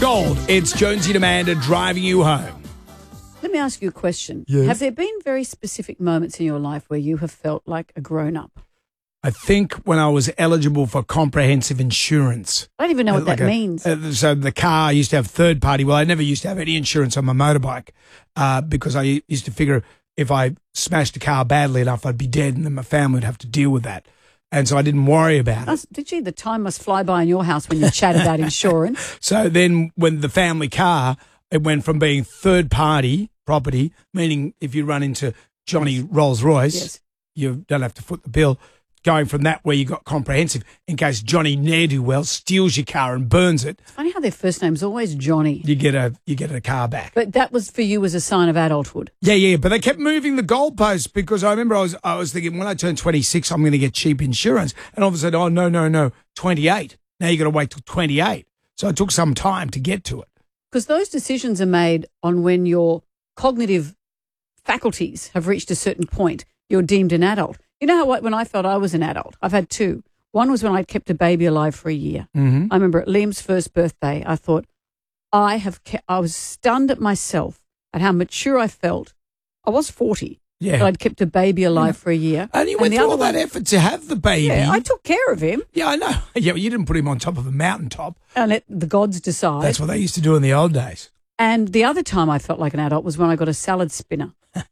Gold, it's Jonesy and Amanda driving you home. Let me ask you a question. Yes. Have there been very specific moments in your life where you have felt like a grown-up? I think when I was eligible for comprehensive insurance. I don't even know what that means. So the car, I used to have third party. Well, I never used to have any insurance on my motorbike because I used to figure if I smashed a car badly enough, I'd be dead and then my family would have to deal with that. And so I didn't worry about it. Did you? The time must fly by in your house when you chat about insurance. So then when the family car, it went from being third party property, meaning if you run into Johnny Rolls Royce, Yes. you don't have to foot the bill, going from that where you got comprehensive in case Johnny ne'er-do-well steals your car and burns it, It's funny how their first name's always Johnny. you get a car back. But that was for you as a sign of adulthood. Yeah, but they kept moving the goalposts because I remember I was thinking when I turn 26, I'm going to get cheap insurance. And all of a sudden, oh, no, 28. Now you got to wait till 28. So it took some time to get to it. Because those decisions are made on when your cognitive faculties have reached a certain point, you're deemed an adult. You know how when I felt I was an adult, I've had two. One was when I kept a baby alive for a year. Mm-hmm. I remember at Liam's first birthday, I thought, I was stunned at myself at how mature I felt. I was 40, Yeah. but I'd kept a baby alive for a year. And you went the through other all that one- effort to have the baby. Yeah, I took care of him Yeah, I know. Yeah, you didn't put him on top of a mountaintop. and let the gods decide. That's what they used to do in the old days. And the other time I felt like an adult was when I got a salad spinner.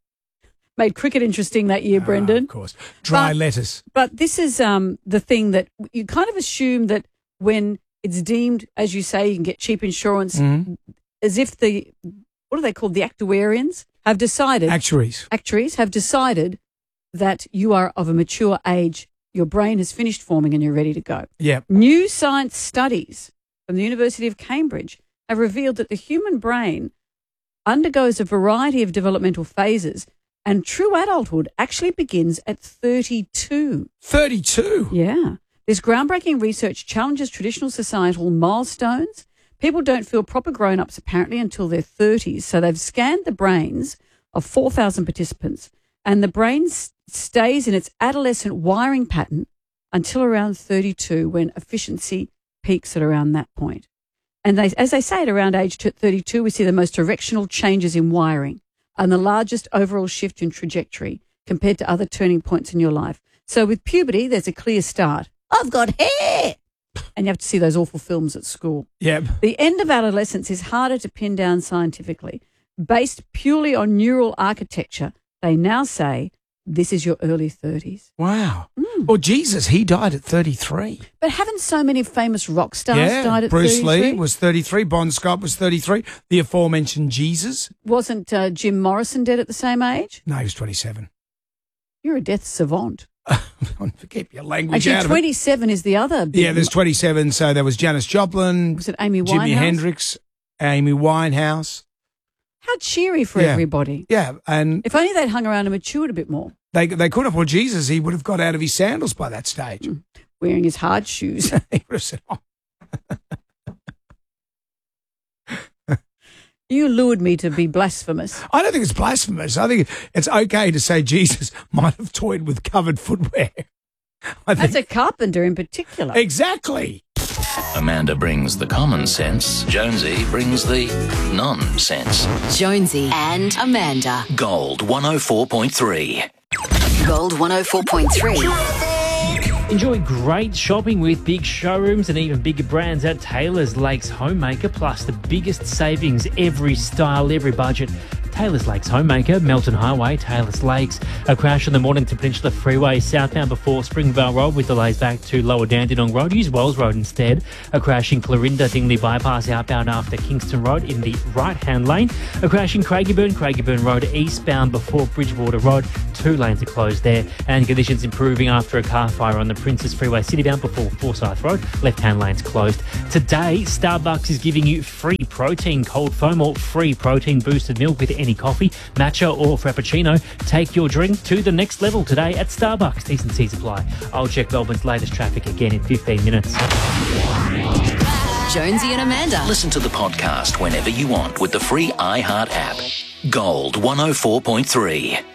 Made cricket interesting that year, Brendan. Of course. Dry But- lettuce. But this is the thing that you kind of assume that when it's deemed, as you say, you can get cheap insurance, as if what are they called? The actuarians have decided, actuaries have decided that you are of a mature age, your brain has finished forming and you're ready to go. Yeah. New science studies from the University of Cambridge have revealed that the human brain undergoes a variety of developmental phases and true adulthood actually begins at 32. 32. Yeah. This groundbreaking research challenges traditional societal milestones. People don't feel proper grown-ups apparently until their 30s. So they've scanned the brains of 4,000 participants and the brain stays in its adolescent wiring pattern until around 32 when efficiency peaks at around that point. And as they say, at around age 32, we see the most directional changes in wiring and the largest overall shift in trajectory compared to other turning points in your life. So with puberty, there's a clear start. I've got hair. And you have to see those awful films at school. Yep. The end of adolescence is harder to pin down scientifically. Based purely on neural architecture, they now say this is your early 30s. Wow. Well, Jesus, he died at 33. But haven't so many famous rock stars died at Bruce 33? Lee was 33. Bon Scott was 33. The aforementioned Jesus. Wasn't Jim Morrison dead at the same age? No, he was 27. You're a death savant. Keep your language out Actually, of 27 is the other. it. Yeah, there's 27. So there was Janis Joplin. Was it Amy Winehouse? Jimi Hendrix, Amy Winehouse. How cheery for Yeah. everybody. Yeah, and If only they'd hung around and matured a bit more. they could have. Well, Jesus, he would have got out of his sandals by that stage. Wearing his hard shoes. He would have said, oh. You lured me to be blasphemous. I don't think it's blasphemous. I think it's okay to say Jesus might have toyed with covered footwear. I think As a carpenter in particular. exactly. Amanda brings the common sense. Jonesy brings the nonsense. Jonesy and Amanda. Gold 104.3. Gold 104.3. Enjoy great shopping with big showrooms and even bigger brands at Taylor's Lakes Homemaker, plus the biggest savings every style, every budget. Taylor's Lakes Homemaker, Melton Highway, Taylor's Lakes. A crash on the Mornington Peninsula Freeway southbound before Springvale Road with delays back to Lower Dandenong Road. Use Wells Road instead. A crash in Clarinda Dingley Bypass outbound after Kingston Road in the right-hand lane. A crash in Craigieburn Road eastbound before Bridgewater Road. 2 lanes are closed there. And conditions improving after a car fire on the Princess Freeway citybound before Forsyth Road. Left-hand lanes closed. Today, Starbucks is giving you free protein cold foam or free protein boosted milk with any coffee, matcha or frappuccino. Take your drink to the next level today at Starbucks. T's and C's apply. I'll check Melbourne's latest traffic again in 15 minutes. Jonesy and Amanda. Listen to the podcast whenever you want with the free iHeart app. Gold 104.3.